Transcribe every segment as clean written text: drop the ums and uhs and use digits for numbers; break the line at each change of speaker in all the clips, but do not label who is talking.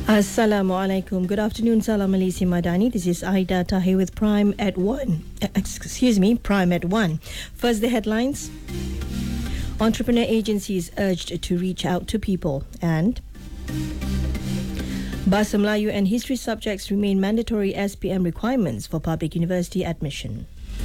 Assalamualaikum. Good afternoon, Salam Malaysia Madani. This is Aida Tahir with Prime at 1. Prime at 1. First, the headlines. Entrepreneur agencies urged to reach out to people, and Bahasa Melayu and history subjects remain mandatory SPM requirements for public university admission.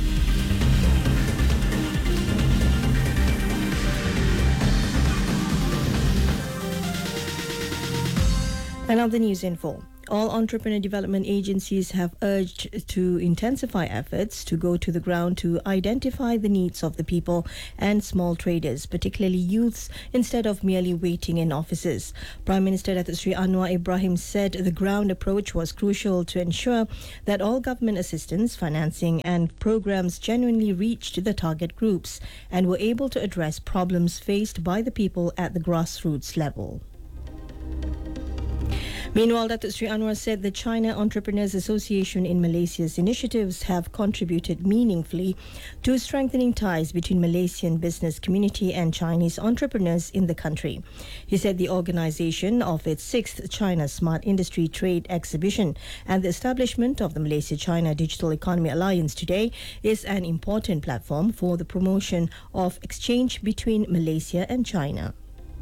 And now the news info. All entrepreneur development agencies have urged to intensify efforts to go to the ground to identify the needs of the people and small traders, particularly youths, instead of merely waiting in offices. Prime Minister Datuk Seri Anwar Ibrahim said the ground approach was crucial to ensure that all government assistance, financing and programs genuinely reached the target groups and were able to address problems faced by the people at the grassroots level. Meanwhile, Datuk Seri Anwar said the China Entrepreneurs Association in Malaysia's initiatives have contributed meaningfully to strengthening ties between Malaysian business community and Chinese entrepreneurs in the country. He said the organisation of its 6th China Smart Industry Trade Exhibition and the establishment of the Malaysia-China Digital Economy Alliance today is an important platform for the promotion of exchange between Malaysia and China.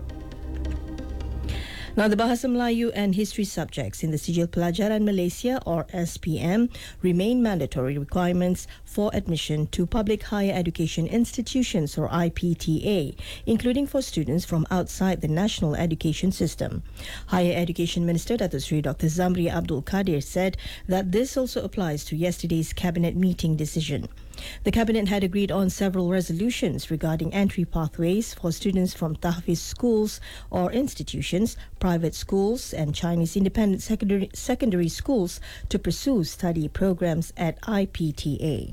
Now, the Bahasa Melayu and history subjects in the Sijil Pelajaran Malaysia, or SPM, remain mandatory requirements for admission to public higher education institutions, or IPTA, including for students from outside the national education system. Higher Education Minister Datuk Seri Dr. Zamri Abdul Kadir said that this also applies to yesterday's cabinet meeting decision. The Cabinet had agreed on several resolutions regarding entry pathways for students from Tahfiz schools or institutions, private schools and Chinese independent secondary schools to pursue study programs at IPTA.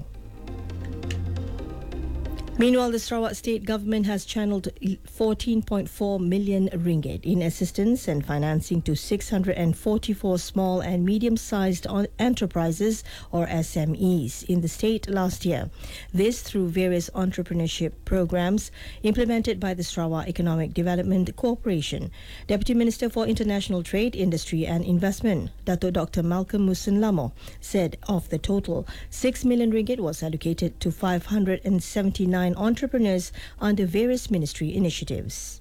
Meanwhile, the Sarawak State Government has channelled 14.4 million ringgit in assistance and financing to 644 small and medium-sized enterprises, or SMEs, in the state last year. This through various entrepreneurship programs implemented by the Sarawak Economic Development Corporation. Deputy Minister for International Trade, Industry and Investment, Dato Dr. Malcolm Musin Lamo, said of the total, 6 million ringgit was allocated to 579 entrepreneurs under various ministry initiatives.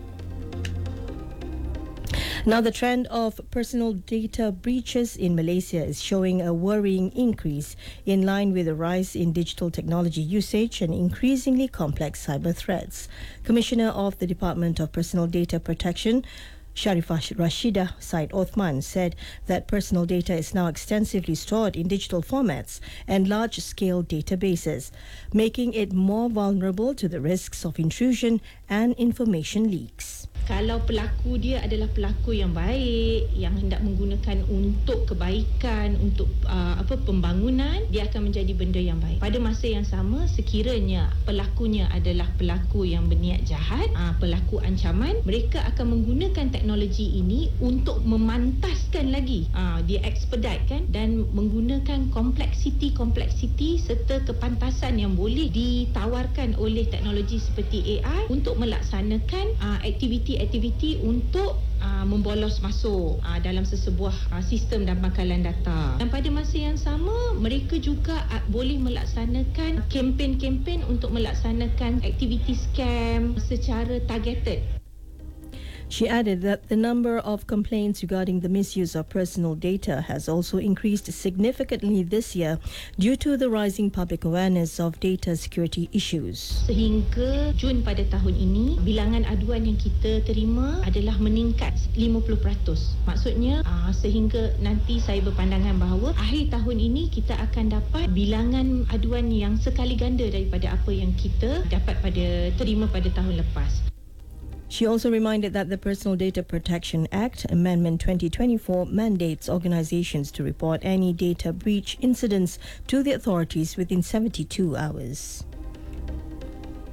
Now, the trend of personal data breaches in Malaysia is showing a worrying increase in line with the rise in digital technology usage and increasingly complex cyber threats. Commissioner of the Department of Personal Data Protection, Sharifah Rashidah Said Othman, said that personal data is now extensively stored in digital formats and large-scale databases, making it more vulnerable to the risks of intrusion and information leaks.
Kalau pelaku dia adalah pelaku yang baik, yang hendak menggunakan untuk kebaikan, untuk pembangunan, dia akan menjadi benda yang baik. Pada masa yang sama, sekiranya pelakunya adalah pelaku yang berniat jahat, pelaku ancaman, mereka akan menggunakan teknologi ini untuk memantaskan lagi, dia expedite kan, dan menggunakan kompleksiti serta kepantasan yang boleh ditawarkan oleh teknologi seperti AI untuk melaksanakan aktiviti untuk membolos masuk dalam sesebuah sistem dan bangkalan data. Dan pada masa yang sama, mereka juga boleh melaksanakan kempen-kempen untuk melaksanakan aktiviti scam secara targeted.
She added that the number of complaints regarding the misuse of personal data has also increased significantly this year due to the rising public awareness of data security issues.
Sehingga Jun pada tahun ini, bilangan aduan yang kita terima adalah meningkat 50%. Maksudnya, sehingga nanti saya berpandangan bahawa akhir tahun ini kita akan dapat bilangan aduan yang sekali ganda daripada apa yang kita dapat terima pada tahun lepas.
She also reminded that the Personal Data Protection Act Amendment 2024 mandates organizations to report any data breach incidents to the authorities within 72 hours.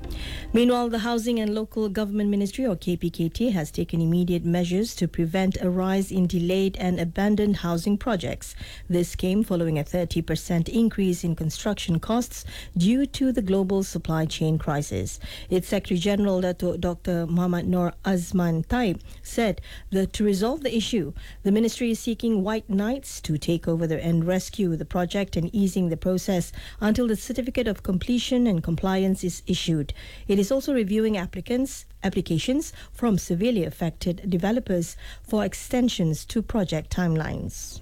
Meanwhile, the Housing and Local Government Ministry, or KPKT, has taken immediate measures to prevent a rise in delayed and abandoned housing projects. This came following a 30% increase in construction costs due to the global supply chain crisis. Its Secretary General, Dr. Muhammad Noor Azman Taib, said that to resolve the issue, the ministry is seeking white knights to take over and rescue the project and easing the process until the certificate of completion and compliance is issued. It is also reviewing applications from severely affected developers for extensions to project timelines.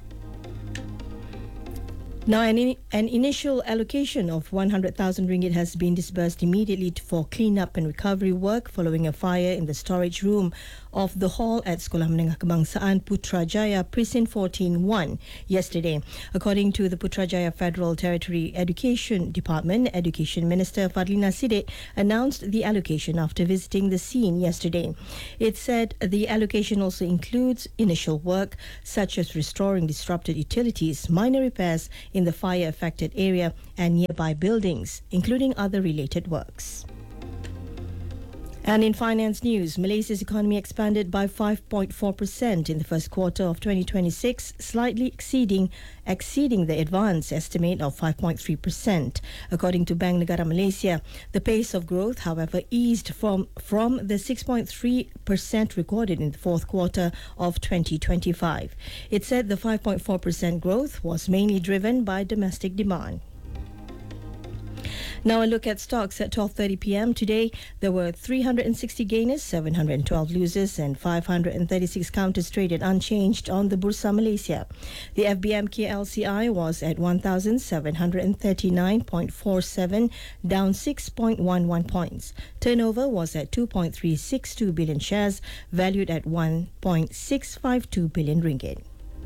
Now, an initial allocation of 100,000 ringgit has been disbursed immediately for clean-up and recovery work following a fire in the storage room of the hall at Sekolah Menengah Kebangsaan Putrajaya Precinct 14-1 yesterday. According to the Putrajaya Federal Territory Education Department, Education Minister Fadlina Siddiq announced the allocation after visiting the scene yesterday. It said the allocation also includes initial work such as restoring disrupted utilities, minor repairs in the fire-affected area and nearby buildings, including other related works. And in finance news, Malaysia's economy expanded by 5.4% in the first quarter of 2026, slightly exceeding the advance estimate of 5.3%. According to Bank Negara Malaysia, the pace of growth, however, eased from the 6.3% recorded in the fourth quarter of 2025. It said the 5.4% growth was mainly driven by domestic demand. Now a look at stocks at 12:30 p.m. Today, there were 360 gainers, 712 losers and 536 counters traded unchanged on the Bursa Malaysia. The FBMK LCI was at 1,739.47, down 6.11 points. Turnover was at 2.362 billion shares, valued at 1.652 billion ringgit.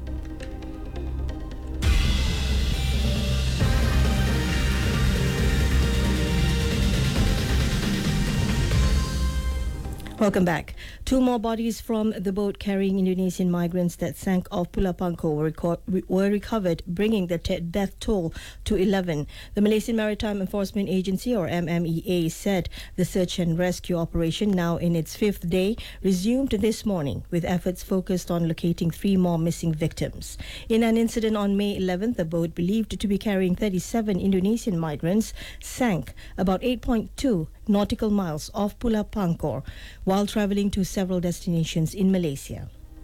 Welcome back. Two more bodies from the boat carrying Indonesian migrants that sank off Pulau Pangkor were recovered, bringing the death toll to 11. The Malaysian Maritime Enforcement Agency, or MMEA, said the search and rescue operation, now in its fifth day, resumed this morning, with efforts focused on locating 3 more missing victims. In an incident on May 11th, a boat believed to be carrying 37 Indonesian migrants sank about 8.2 nautical miles off Pulau Pangkor while travelling to several destinations in Malaysia.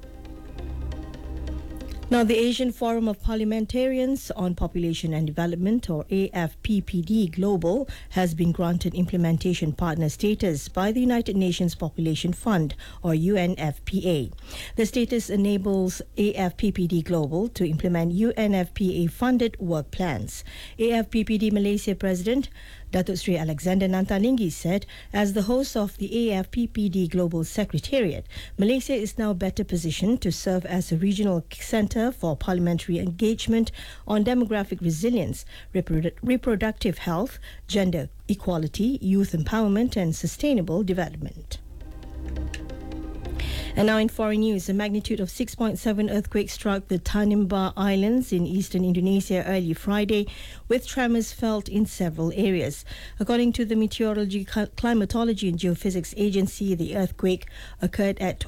Now, the Asian Forum of Parliamentarians on Population and Development, or AFPPD Global, has been granted implementation partner status by the United Nations Population Fund, or UNFPA. The status enables AFPPD Global to implement UNFPA-funded work plans. AFPPD Malaysia President Datuk Sri Alexander Nantalinggi said, as the host of the AFPPD Global Secretariat, Malaysia is now better positioned to serve as a regional centre for parliamentary engagement on demographic resilience, reproductive health, gender equality, youth empowerment and sustainable development. And now in foreign news, a magnitude of 6.7 earthquake struck the Tanimbar Islands in eastern Indonesia early Friday, with tremors felt in several areas. According to the Meteorology, Climatology and Geophysics Agency, the earthquake occurred at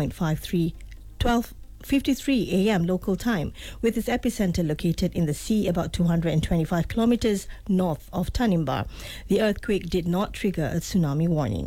12:53 a.m. local time, with its epicenter located in the sea about 225 kilometers north of Tanimbar. The earthquake did not trigger a tsunami warning.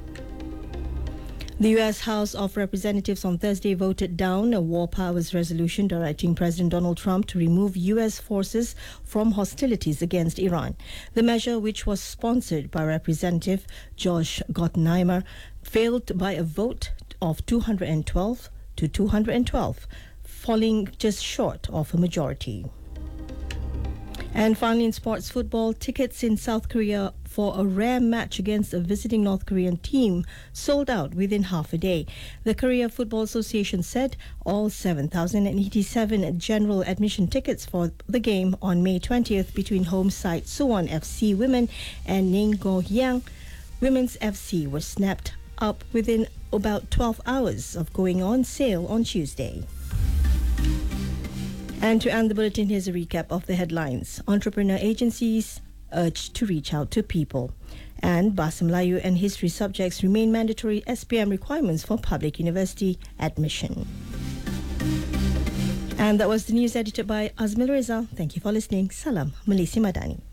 The U.S. House of Representatives on Thursday voted down a war powers resolution directing President Donald Trump to remove U.S. forces from hostilities against Iran. The measure, which was sponsored by Representative Josh Gottheimer, failed by a vote of 212 to 212, falling just short of a majority. And finally, in sports football, tickets in South Korea for a rare match against a visiting North Korean team sold out within half a day. The Korea Football Association said all 7,087 general admission tickets for the game on May 20th between home side Suwon FC Women and Ninggohyang Women's FC were snapped up within about 12 hours of going on sale on Tuesday. And to end the bulletin, here's a recap of the headlines. Entrepreneur agencies urged to reach out to people. And Bahasa Melayu and history subjects remain mandatory SPM requirements for public university admission. And that was the news edited by Azmil Reza. Thank you for listening. Salam Malaysia Madani.